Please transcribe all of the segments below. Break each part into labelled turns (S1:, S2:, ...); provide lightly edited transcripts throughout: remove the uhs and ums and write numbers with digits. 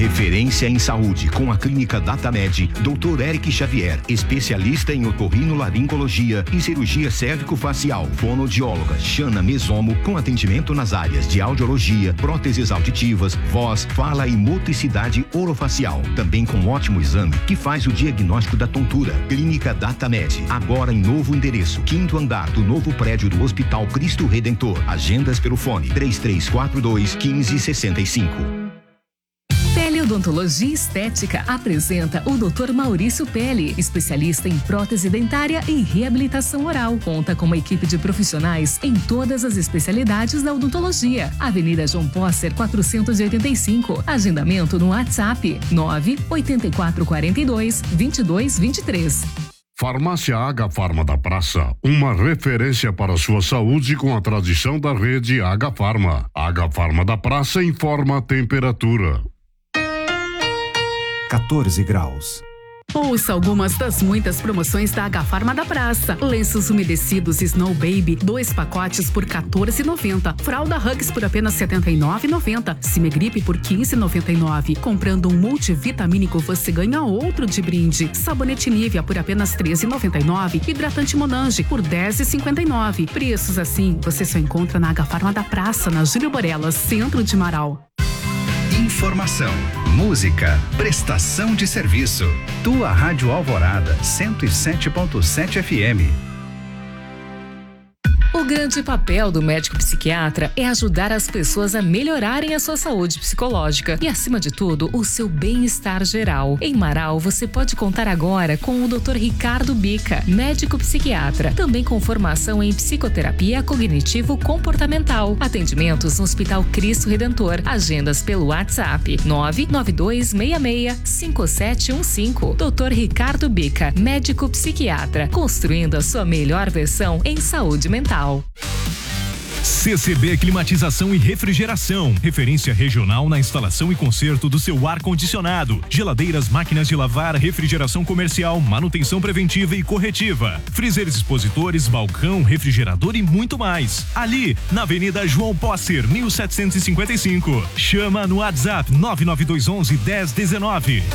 S1: Referência em saúde com a Clínica DataMed, Dr. Eric Xavier, especialista em otorrinolaringologia e cirurgia cérvico-facial, fonoaudióloga Xana Mesomo, com atendimento nas áreas de audiologia, próteses auditivas, voz, fala e motricidade orofacial. Também com ótimo exame que faz o diagnóstico da tontura. Clínica DataMed, agora em novo endereço, 5º andar do novo prédio do Hospital Cristo Redentor. Agendas pelo fone 3342-1565.
S2: Teleodontologia Estética apresenta o Dr. Maurício Pelli, especialista em prótese dentária e reabilitação oral. Conta com uma equipe de profissionais em todas as especialidades da odontologia. Avenida João Posser, 485. Agendamento no WhatsApp 98442-2223.
S3: Farmácia H Farma da Praça, uma referência para sua saúde com a tradição da rede H Farma. H Farma da Praça informa a temperatura.
S4: 14 graus.
S2: Ouça algumas das muitas promoções da H Farma da Praça. Lenços umedecidos Snow Baby, 2 pacotes por R$14,90. Fralda Hugs por apenas R$79,90. Cimegripe por R$15,99. Comprando um multivitamínico você ganha outro de brinde. Sabonete Nivea por apenas R$13,99. Hidratante Monange por R$10,59. Preços assim você só encontra na H Farma da Praça, na Júlio Borelas, centro de Marau.
S5: Informação, música, prestação de serviço. Tua Rádio Alvorada, 107.7 FM.
S2: O grande papel do médico psiquiatra é ajudar as pessoas a melhorarem a sua saúde psicológica e, acima de tudo, o seu bem-estar geral. Em Marau, você pode contar agora com o Dr. Ricardo Bica, médico psiquiatra, também com formação em psicoterapia cognitivo-comportamental. Atendimentos no Hospital Cristo Redentor. Agendas pelo WhatsApp 992665715. Dr. Ricardo Bica, médico psiquiatra, construindo a sua melhor versão em saúde mental.
S6: CCB Climatização e Refrigeração, referência regional na instalação e conserto do seu ar-condicionado, geladeiras, máquinas de lavar, refrigeração comercial, manutenção preventiva e corretiva, freezers expositores, balcão, refrigerador e muito mais. Ali, na Avenida João Posser, 1755. Chama no WhatsApp 99211-1019.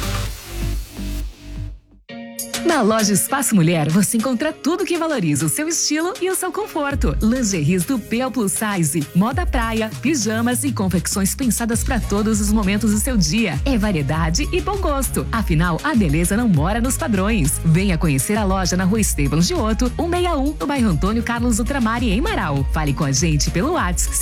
S2: Na loja Espaço Mulher, você encontra tudo que valoriza o seu estilo e o seu conforto. Lingeries do P Plus Size, moda praia, pijamas e confecções pensadas para todos os momentos do seu dia. É variedade e bom gosto. Afinal, a beleza não mora nos padrões. Venha conhecer a loja na Rua Esteban Giotto, 161, no bairro Antônio Carlos Ultramar, em Marau. Fale com a gente pelo WhatsApp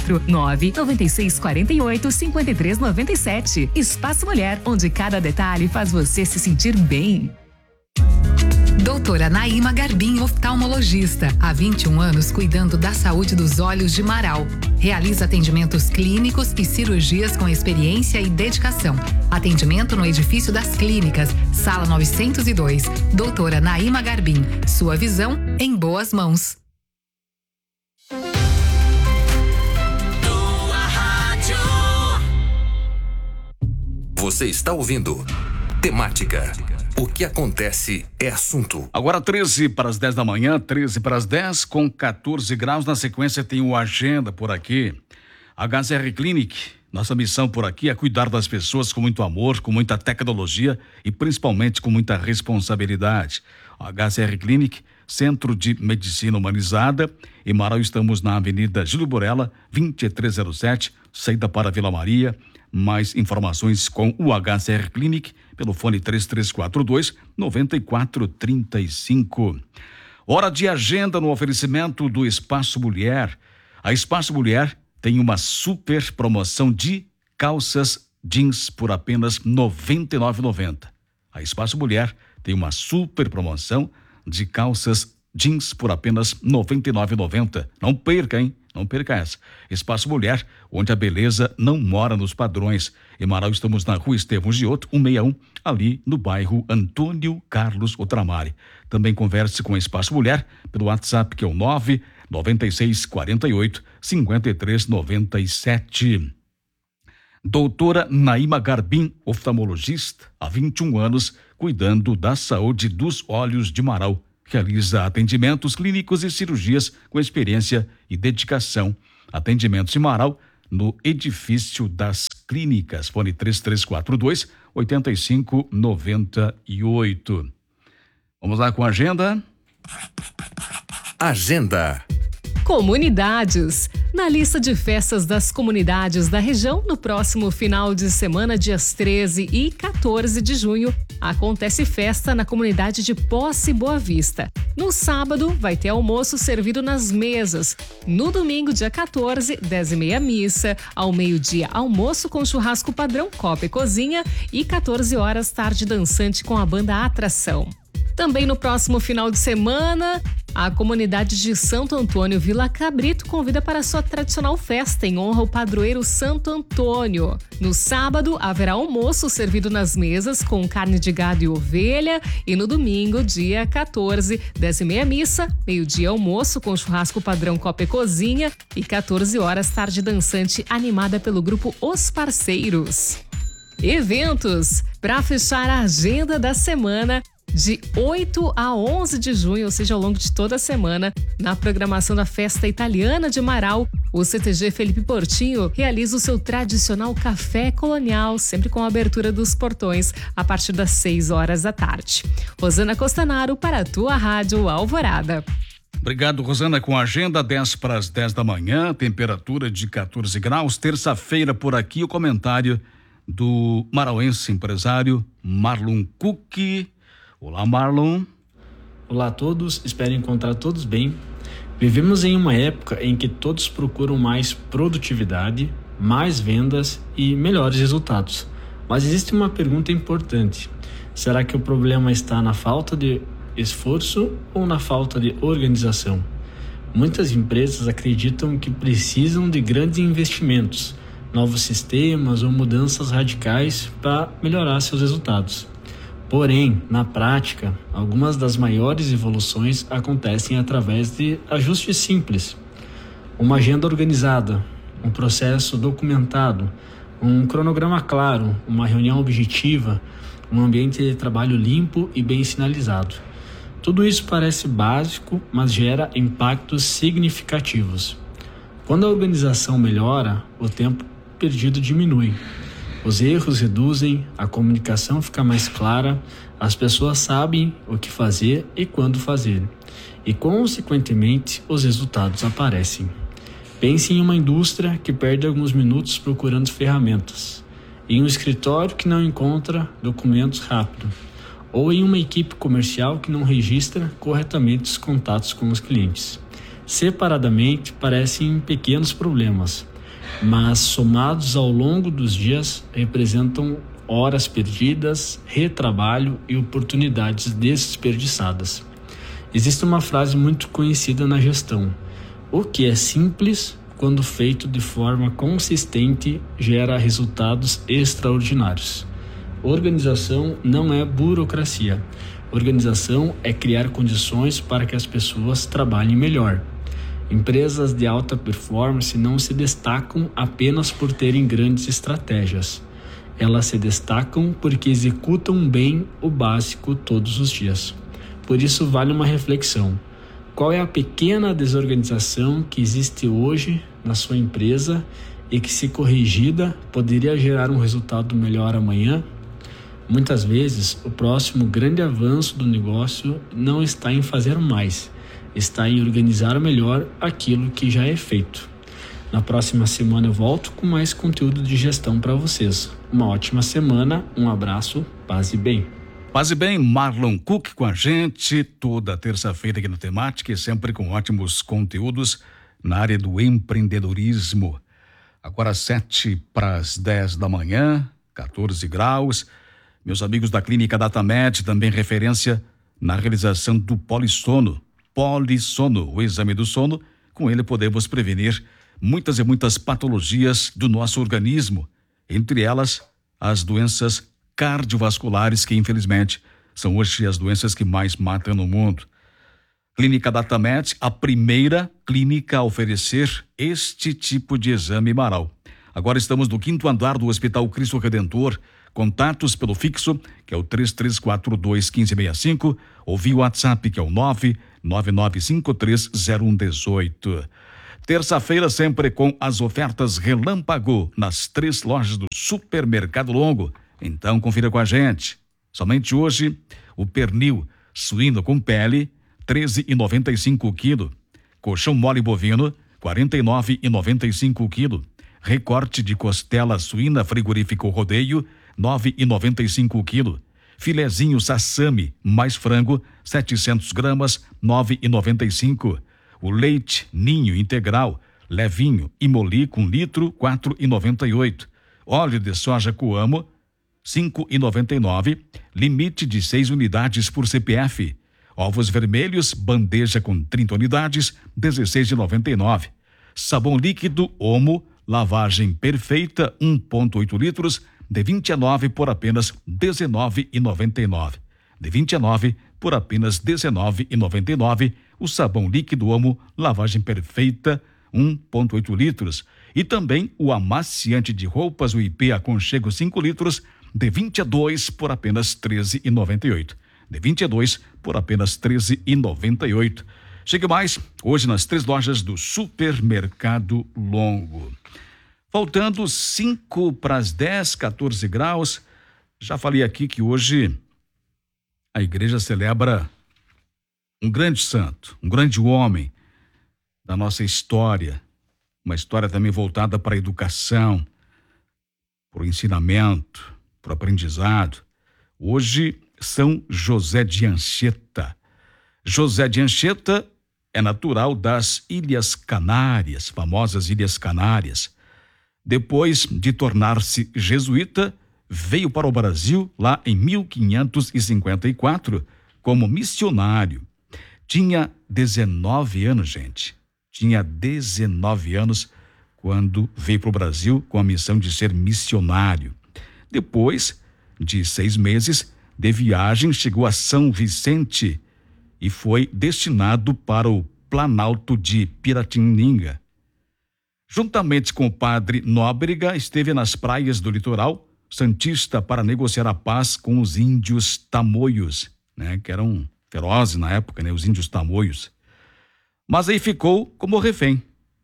S2: 549-9648-5397. Espaço Mulher, onde cada detalhe faz você se sentir bem.
S7: Doutora Naíma Garbim, oftalmologista, há 21 anos cuidando da saúde dos olhos de Marau. Realiza atendimentos clínicos e cirurgias com experiência e dedicação. Atendimento no edifício das clínicas, sala 902. Doutora Naíma Garbim, sua visão em boas mãos.
S8: Você está ouvindo Temática. O que acontece é assunto.
S9: Agora 13 para as 10 da manhã, 13 para as 10, com 14 graus. Na sequência tem o Agenda por aqui. HCR Clinic, nossa missão por aqui é cuidar das pessoas com muito amor, com muita tecnologia e principalmente com muita responsabilidade. HCR Clinic, Centro de Medicina Humanizada. Em Marau estamos na Avenida Júlio Borella, 2307, saída para Vila Maria. Mais informações com o HCR Clinic pelo fone 3342-9435. Hora de agenda no oferecimento do Espaço Mulher. A Espaço Mulher tem uma super promoção de calças jeans por apenas R$ 99,90. A Espaço Mulher tem uma super promoção de calças jeans por apenas R$ 99,90. Não perca, hein? Não perca essa. Espaço Mulher, onde a beleza não mora nos padrões. Em Marau estamos na Rua Estevão Giotto, 161, ali no bairro Antônio Carlos Ultramar. Também converse com a Espaço Mulher pelo WhatsApp, que é o 99648-5397. Doutora Naíma Garbim, oftalmologista, há 21 anos, cuidando da saúde dos olhos de Marau. Realiza atendimentos clínicos e cirurgias com experiência e dedicação. Atendimentos em Marau, no edifício das clínicas. Fone 3342-8598. Vamos lá com a agenda.
S8: Agenda.
S4: Comunidades. Na lista de festas das comunidades da região, no próximo final de semana, dias 13 e 14 de junho, acontece festa na comunidade de Posse Boa Vista. No sábado, vai ter almoço servido nas mesas. No domingo, dia 14, 10h30 missa. Ao meio-dia, almoço com churrasco padrão, copa e cozinha. E 14 horas, tarde dançante com a banda Atração. Também no próximo final de semana, a comunidade de Santo Antônio Vila Cabrito convida para sua tradicional festa em honra ao padroeiro Santo Antônio. No sábado, haverá almoço servido nas mesas com carne de gado e ovelha. E no domingo, dia 14, 10h30 missa, meio-dia almoço com churrasco padrão copa e cozinha. E 14 horas, tarde dançante animada pelo grupo Os Parceiros. Eventos. Para fechar a agenda da semana, de 8 a 11 de junho, ou seja, ao longo de toda a semana, na programação da Festa Italiana de Marau, o CTG Felipe Portinho realiza o seu tradicional café colonial, sempre com a abertura dos portões, a partir das 6 horas da tarde. Rosana Costanaro, para a tua Rádio Alvorada.
S9: Obrigado, Rosana, com a agenda 10 para as 10 da manhã, temperatura de 14 graus. Terça-feira por aqui, o comentário do marauense empresário Marlon Cook. Olá, Marlon.
S10: Olá a todos, espero encontrar todos bem. Vivemos em uma época em que todos procuram mais produtividade, mais vendas e melhores resultados. Mas existe uma pergunta importante. Será que o problema está na falta de esforço ou na falta de organização? Muitas empresas acreditam que precisam de grandes investimentos, novos sistemas ou mudanças radicais para melhorar seus resultados. Porém, na prática, algumas das maiores evoluções acontecem através de ajustes simples. Uma agenda organizada, um processo documentado, um cronograma claro, uma reunião objetiva, um ambiente de trabalho limpo e bem sinalizado. Tudo isso parece básico, mas gera impactos significativos. Quando a organização melhora, o tempo perdido diminui. Os erros reduzem, a comunicação fica mais clara, as pessoas sabem o que fazer e quando fazer. E, consequentemente, os resultados aparecem. Pense em uma indústria que perde alguns minutos procurando ferramentas, em um escritório que não encontra documentos rápido, ou em uma equipe comercial que não registra corretamente os contatos com os clientes. Separadamente, parecem pequenos problemas, mas somados ao longo dos dias representam horas perdidas, retrabalho e oportunidades desperdiçadas. Existe uma frase muito conhecida na gestão: o que é simples, quando feito de forma consistente, gera resultados extraordinários. Organização não é burocracia. Organização é criar condições para que as pessoas trabalhem melhor. Empresas de alta performance não se destacam apenas por terem grandes estratégias. Elas se destacam porque executam bem o básico todos os dias. Por isso vale uma reflexão. Qual é a pequena desorganização que existe hoje na sua empresa e que, se corrigida, poderia gerar um resultado melhor amanhã? Muitas vezes, o próximo grande avanço do negócio não está em fazer mais, está em organizar melhor aquilo que já é feito. Na próxima semana eu volto com mais conteúdo de gestão para vocês. Uma ótima semana, um abraço, paz e bem.
S9: Paz e bem, Marlon Cook com a gente toda terça-feira aqui na Temática e sempre com ótimos conteúdos na área do empreendedorismo. Agora 7 para as 10 da manhã, 14 graus. Meus amigos da Clínica Datamed, também referência na realização do Polissono, o exame do sono. Com ele podemos prevenir muitas e muitas patologias do nosso organismo, entre elas as doenças cardiovasculares, que infelizmente são hoje as doenças que mais matam no mundo. Clínica Datamed, a primeira clínica a oferecer este tipo de exame Marau. Agora estamos no 5º andar do Hospital Cristo Redentor. Contatos pelo fixo, que é o 3342-1565, ou via WhatsApp, que é o 999530118. Terça-feira sempre com as ofertas relâmpago nas 3 lojas do Supermercado Longo. Então confira com a gente. Somente hoje, o pernil suíno com pele, R$ 13,95 o quilo. Colchão mole bovino, R$ 49,95 o quilo. Recorte de costela suína frigorífico rodeio, R$ 9,95 o quilo. Filezinho sassami mais frango, 700 gramas, R$ 9,95. O leite ninho integral, levinho e molico 1 litro, R$ 4,98. Óleo de soja Coamo, R$ 5,99. Limite de 6 unidades por CPF. Ovos vermelhos, bandeja com 30 unidades, R$ 16,99. Sabão líquido Omo, lavagem perfeita, 1,8 litros, de 29 por apenas R$ 19,99. De 29 por apenas R$ 19,99. O sabão líquido Omo, lavagem perfeita, 1,8 litros. E também o amaciante de roupas, o IP Aconchego 5 litros, de 22 por apenas R$ 13,98. De 22 por apenas R$ 13,98. Chegue mais, hoje nas 3 lojas do Supermercado Longo. Faltando 5 para as 10, 14 graus. Já falei aqui que hoje a igreja celebra um grande santo, um grande homem da nossa história. Uma história também voltada para a educação, para o ensinamento, para o aprendizado. Hoje, São José de Anchieta. José de Anchieta é natural das Ilhas Canárias, famosas Ilhas Canárias. Depois de tornar-se jesuíta, veio para o Brasil lá em 1554 como missionário. Tinha 19 anos, gente. Tinha 19 anos quando veio para o Brasil com a missão de ser missionário. Depois de 6 meses de viagem, chegou a São Vicente e foi destinado para o Planalto de Piratininga. Juntamente com o padre Nóbrega, esteve nas praias do litoral santista para negociar a paz com os índios tamoios, que eram ferozes na época, os índios tamoios. Mas aí ficou como refém.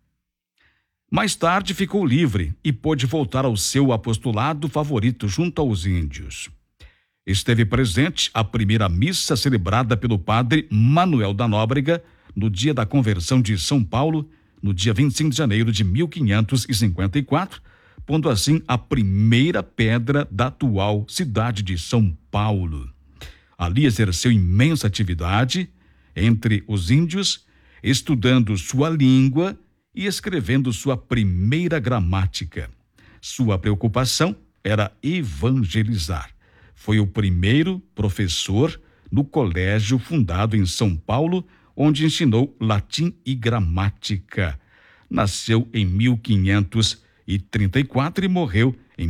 S9: Mais tarde ficou livre e pôde voltar ao seu apostolado favorito junto aos índios. Esteve presente à primeira missa celebrada pelo padre Manuel da Nóbrega no dia da conversão de São Paulo, no dia 25 de janeiro de 1554, pondo assim a primeira pedra da atual cidade de São Paulo. Ali exerceu imensa atividade entre os índios, estudando sua língua e escrevendo sua primeira gramática. Sua preocupação era evangelizar. Foi o primeiro professor no colégio fundado em São Paulo, onde ensinou latim e gramática. Nasceu em 1534 e morreu em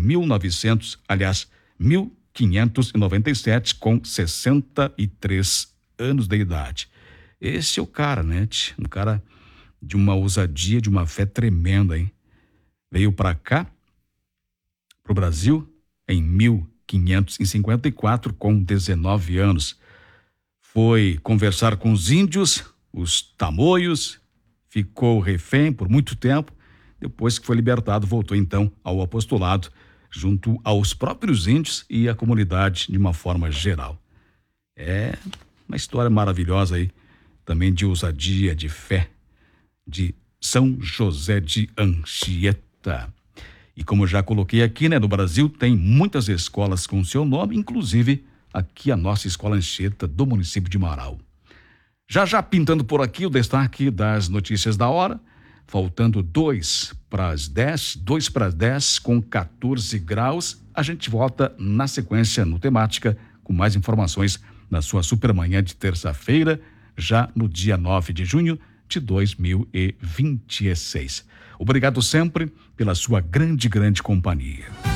S9: 1597, com 63 anos de idade. Esse é o cara, um cara de uma ousadia, de uma fé tremenda, hein? Veio para cá, para o Brasil, em 1554, com 19 anos. Foi conversar com os índios, os tamoios, ficou refém por muito tempo. Depois que foi libertado, voltou então ao apostolado, junto aos próprios índios e à comunidade de uma forma geral. É uma história maravilhosa aí, também de ousadia, de fé, de São José de Anchieta. E como já coloquei aqui, no Brasil tem muitas escolas com seu nome, inclusive aqui a nossa Escola Anchieta do município de Marau. Já pintando por aqui o destaque das notícias da hora, faltando 2 para as 10, com 14 graus. A gente volta na sequência no Temática com mais informações na sua supermanhã de terça-feira, já no dia 9 de junho de 2026. Obrigado sempre pela sua grande companhia.